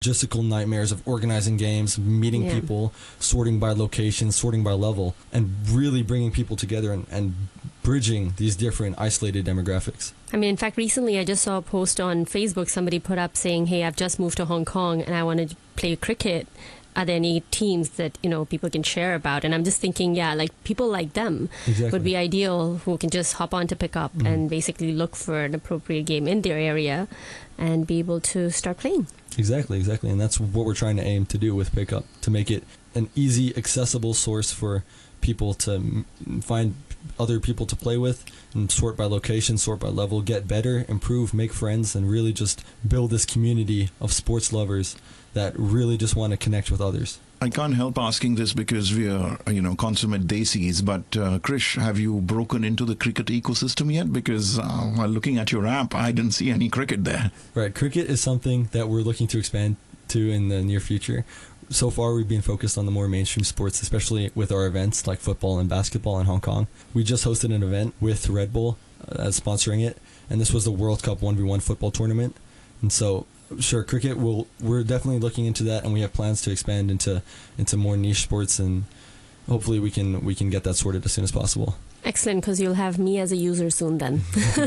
logistical nightmares of organizing games, meeting people, sorting by location, sorting by level, and really bringing people together and bridging these different isolated demographics. I mean, in fact, recently I just saw a post on Facebook. Somebody put up saying, hey, I've just moved to Hong Kong and I want to play cricket. Are there any teams that, people can share about? And I'm just thinking, people like them would be ideal, who can just hop on to pick up and basically look for an appropriate game in their area and be able to start playing. Exactly. And that's what we're trying to aim to do with Pickup, to make it an easy, accessible source for people to find other people to play with and sort by location, sort by level, get better, improve, make friends, and really just build this community of sports lovers that really just want to connect with others. I can't help asking this because we are, consummate desis, but Krish, have you broken into the cricket ecosystem yet? Because while looking at your app, I didn't see any cricket there. Right. Cricket is something that we're looking to expand to in the near future. So far, we've been focused on the more mainstream sports, especially with our events like football and basketball in Hong Kong. We just hosted an event with Red Bull as sponsoring it, and this was the World Cup 1v1 football tournament. And so, sure, cricket, we're definitely looking into that, and we have plans to expand into more niche sports, and hopefully we can get that sorted as soon as possible. Excellent, because you'll have me as a user soon then.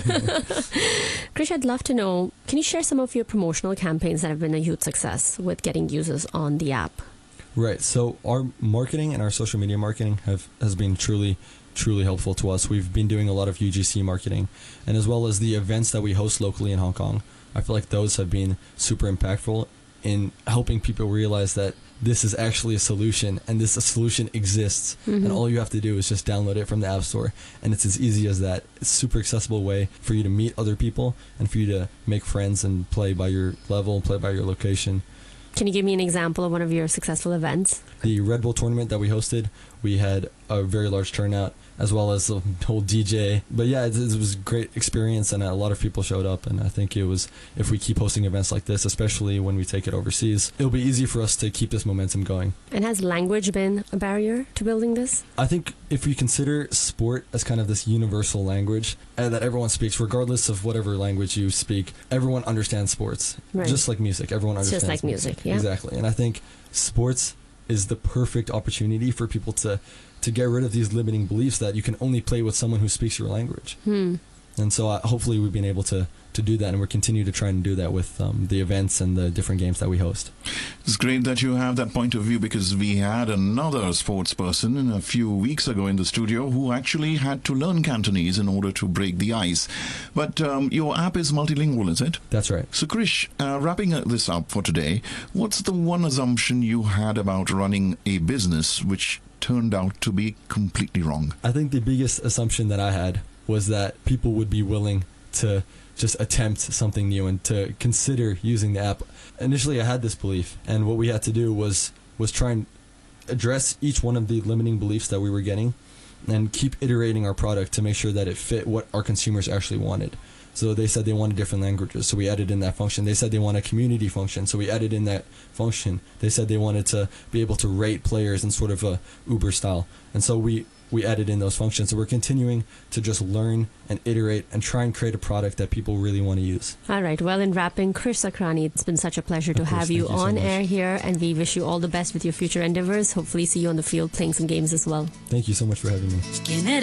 Krish, I'd love to know, can you share some of your promotional campaigns that have been a huge success with getting users on the app? Right. So our marketing and our social media marketing has been truly helpful to us. We've been doing a lot of UGC marketing, and as well as the events that we host locally in Hong Kong. I feel like those have been super impactful in helping people realize that this is actually a solution, and this solution exists, and all you have to do is just download it from the App Store, and it's as easy as that. It's a super accessible way for you to meet other people and for you to make friends and play by your level, play by your location. Can you give me an example of one of your successful events? The Red Bull tournament that we hosted, we had a very large turnout, as well as the whole DJ. But yeah, it was a great experience, and a lot of people showed up, and I think if we keep hosting events like this, especially when we take it overseas, it'll be easy for us to keep this momentum going. And has language been a barrier to building this? I think if we consider sport as kind of this universal language that everyone speaks, regardless of whatever language you speak, everyone understands sports. Right. Just like music, everyone understands just like music, yeah. Exactly. And I think sports is the perfect opportunity for people to get rid of these limiting beliefs that you can only play with someone who speaks your language. And so hopefully we've been able to do that, and we're continue to try and do that with the events and the different games that we host. It's great that you have that point of view, because we had another sports person a few weeks ago in the studio who actually had to learn Cantonese in order to break the ice. But your app is multilingual, is it? That's right. So Krish, wrapping this up for today, what's the one assumption you had about running a business which turned out to be completely wrong? I think the biggest assumption that I had was that people would be willing to just attempt something new and to consider using the app. Initially, I had this belief, and what we had to do was try and address each one of the limiting beliefs that we were getting and keep iterating our product to make sure that it fit what our consumers actually wanted. So they said they wanted different languages, so we added in that function. They said they want a community function, so we added in that function. They said they wanted to be able to rate players in sort of a Uber style, and so we added in those functions. So we're continuing to just learn and iterate and try and create a product that people really want to use. All right. Well, in wrapping, Krish Sakrani, it's been such a pleasure to have you on air here, and we wish you all the best with your future endeavors. Hopefully see you on the field playing some games as well. Thank you so much for having me.